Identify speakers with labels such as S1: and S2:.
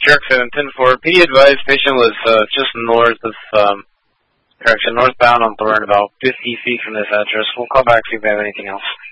S1: Shark 710-4. PD advised patient was just north of, correction, northbound on Thorne, about 50 feet from this address. We'll call back see if we have anything else.